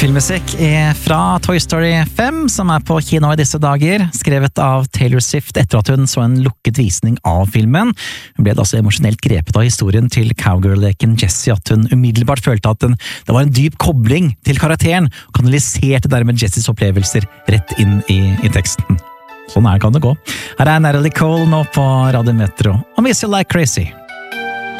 Filmmusikk er fra Toy Story 5, som er på kino i disse dager, skrevet av Taylor Swift etter at hun så en lukket visning av filmen. Hun ble altså emosjonelt grepet av historien til cowgirl-leken Jessie, at hun umiddelbart følte at det var en dyp kobling til karakteren, og kanaliserte dermed Jessies opplevelser rett inn i teksten. Sånn kan det gå. Her er Natalie Cole nå på Radio Metro, og Miss You Like Crazy.